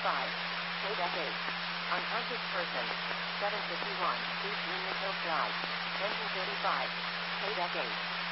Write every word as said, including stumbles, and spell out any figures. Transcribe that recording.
five. Quebec eight. Unconscious person. seven fifty-one. East Union Hills Drive. Engine thirty-five. Quebec eight.